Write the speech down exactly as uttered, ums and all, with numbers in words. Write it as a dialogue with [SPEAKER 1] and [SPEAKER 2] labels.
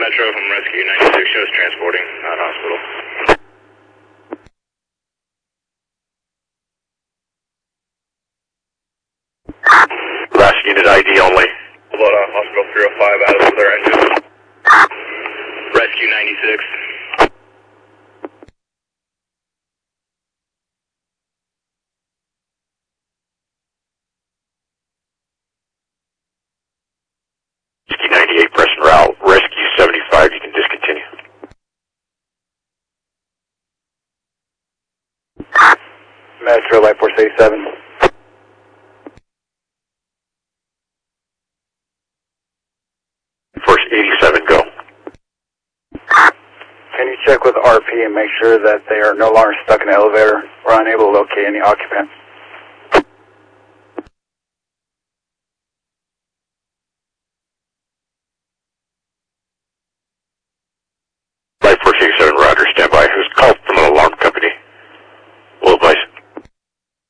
[SPEAKER 1] Metro from Rescue ninety-six, shows transporting, not hospital.
[SPEAKER 2] Last unit I D only.
[SPEAKER 1] About uh, hospital three oh five out of their engine. Rescue ninety-six.
[SPEAKER 2] Rescue ninety-eight, press and route. Rescue seventy-five, you can discontinue.
[SPEAKER 3] Metro, Light Force eighty-seven.
[SPEAKER 2] Force eighty-seven, go.
[SPEAKER 3] Can you check with R P and make sure that they are no longer stuck in the elevator or unable to locate any occupants?